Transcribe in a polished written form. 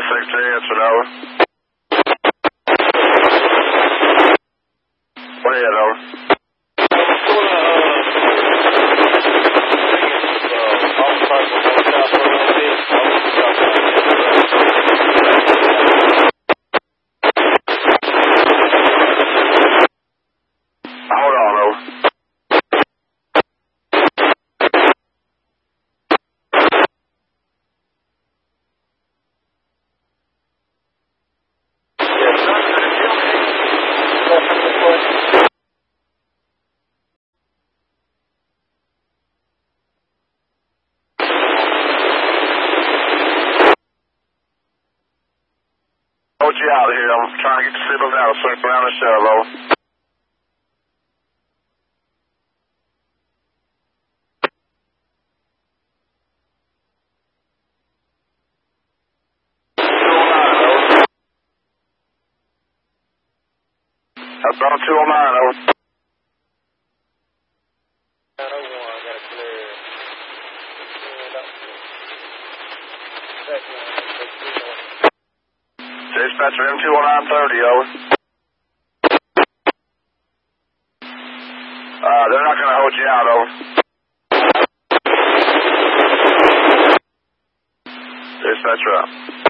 6J, answer over. Where you at, over? Hold on, over. Hold you out of here. I'm trying to get the signals out. Swing around the shell, over. That's about 209, over. 901, got a clear. Dispatcher M21930, over. They're not going to hold you out, over. Dispatcher out.